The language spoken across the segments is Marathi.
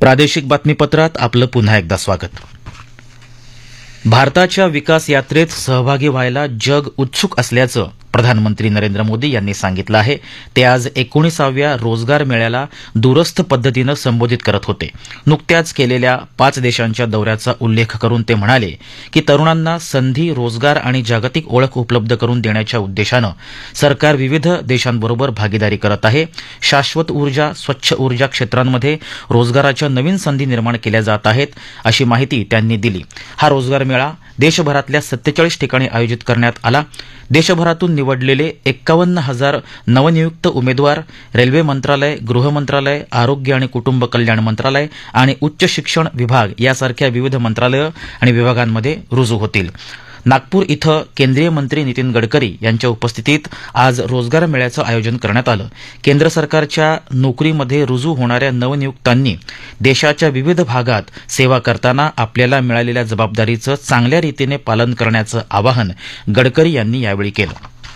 प्रादेशिक बातमीपत्रात आपलं पुन्हा एकदा स्वागत. भारताच्या विकास यात्रेत सहभागी व्हायला जग उत्सुक असल्याचं प्रधानमंत्री नरेंद्र मोदी यांनी सांगितलं आहे. ते आज 19व्या रोजगार मेळ्याला दूरस्थ पद्धतीनं संबोधित करत होते. नुकत्याच केलेल्या 5 देशांच्या दौऱ्याचा उल्लेख करून ते म्हणाले की तरुणांना संधी, रोजगार आणि जागतिक ओळख उपलब्ध करून देण्याच्या उद्देशानं सरकार विविध देशांबरोबर भागीदारी करत आहे. शाश्वत ऊर्जा, स्वच्छ ऊर्जा क्षेत्रांमध्ये रोजगाराच्या नवीन संधी निर्माण केल्या जात आहेत, अशी माहिती त्यांनी दिली. हा रोजगार मेळा देशभरातल्या 47 ठिकाणी आयोजित करण्यात आला. देशभरातून निवडलेले 51,000 नवनियुक्त उमेदवार रेल्वे मंत्रालय, गृह मंत्रालय, आरोग्य आणि कुटुंब कल्याण मंत्रालय आणि उच्च शिक्षण विभाग यासारख्या विविध मंत्रालय आणि विभागांमध्ये रुजू होतील. नागपूर इथं केंद्रीय मंत्री नितीन गडकरी यांच्या उपस्थितीत आज रोजगार मेळ्याचं आयोजन करण्यात आलं. केंद्र सरकारच्या नोकरीमध्ये रुजू होणाऱ्या नवनियुक्तांनी देशाच्या विविध भागात सेवा करताना आपल्याला मिळालेल्या जबाबदारीचं चांगल्या रीतीने पालन करण्याचं आवाहन गडकरी यांनी यावेळी केलं.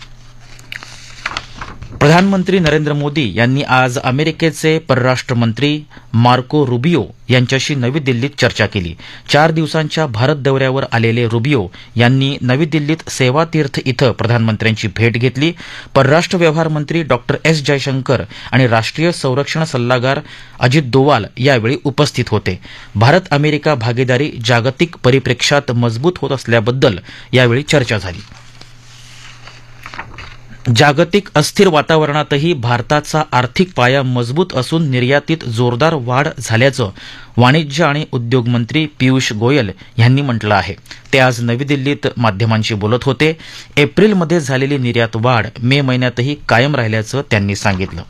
प्रधानमंत्री नरेंद्र मोदी यांनी आज अमेरिकेचे परराष्ट्र मंत्री मार्को रुबियो यांच्याशी नवी दिल्लीत चर्चा केली. 4 दिवसांच्या भारत दौऱ्यावर आलेले रुबियो यांनी नवी दिल्लीत सेवातीर्थ इथं प्रधानमंत्र्यांची भेट घेतली. परराष्ट्र व्यवहार मंत्री डॉक्टर एस जयशंकर आणि राष्ट्रीय संरक्षण सल्लागार अजित डोवाल यावेळी उपस्थित होते. भारत अमेरिका भागीदारी जागतिक परिप्रेक्ष्यात मजबूत होत असल्याबद्दल यावेळी चर्चा झाली. जागतिक अस्थिर वातावरणातही भारताचा आर्थिक पाया मजबूत असून निर्यातीत जोरदार वाढ झाल्याचं वाणिज्य आणि उद्योग मंत्री पियुष गोयल यांनी म्हटलं आहे. ते आज नवी दिल्लीत माध्यमांशी बोलत होते. एप्रिलमध्ये झालेली निर्यात वाढ मे महिन्यातही कायम राहिल्याचं त्यांनी सांगितलं.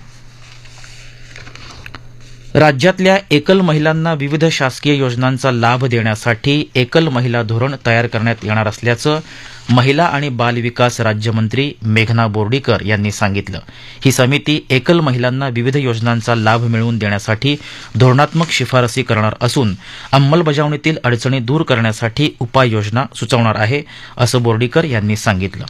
राज्यातल्या एकल महिलांना विविध शासकीय योजनांचा लाभ देण्यासाठी एकल महिला धोरण तयार करण्यात येणार असल्याचं महिला आणि बाल विकास राज्यमंत्री मेघना बोर्डीकर यांनी सांगितलं. ही समिती एकल महिलांना विविध योजनांचा लाभ मिळवून देण्यासाठी धोरणात्मक शिफारसी करणार असून अंमलबजावणीतील अडचणी दूर करण्यासाठी उपाययोजना सुचवणार आहे, असं बोर्डीकर यांनी सांगितलं.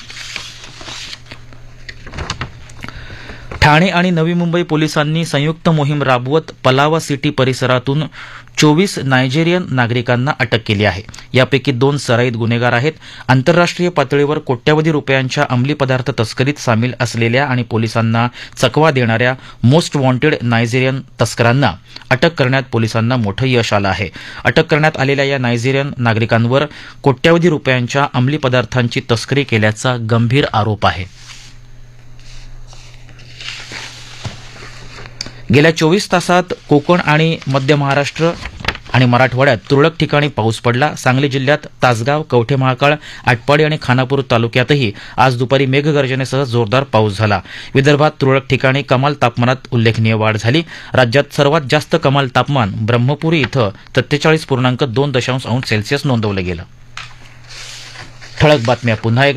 ठाणे आणि नवी मुंबई पोलिसांनी संयुक्त मोहीम राबवत पलावा सिटी परिसरातून 24 नायजेरियन नागरिकांना अटक केली आहे. यापैकी 2 सराईत गुन्हेगार आहेत. आंतरराष्ट्रीय पातळीवर कोट्यवधी रुपयांच्या अंमली पदार्थ तस्करीत सामील असलेल्या आणि पोलिसांना चकवा देणाऱ्या मोस्ट वॉन्टेड नायजेरियन तस्करांना अटक करण्यात पोलिसांना मोठं यश आलं आहे. अटक करण्यात आलेल्या या नायजेरियन नागरिकांवर कोट्यवधी रुपयांच्या अंमली पदार्थांची तस्करी केल्याचा गंभीर आरोप आहे. गेल्या 24 तासात कोकण आणि मध्य महाराष्ट्र आणि मराठवाड्यात तुरळक ठिकाणी पाऊस पडला. सांगली जिल्ह्यात तासगाव, कवठे महाकाळ, आटपाडी आणि खानापूर तालुक्यातही आज दुपारी मेघगर्जनेसह जोरदार पाऊस झाला. विदर्भात तुरळक ठिकाणी कमाल तापमानात उल्लेखनीय वाढ झाली. राज्यात सर्वात जास्त कमाल तापमान ब्रह्मपुरी इथं 43.2 अंश सेल्सिअस नोंदवलं गेलं. ठळक बातम्या पुन्हा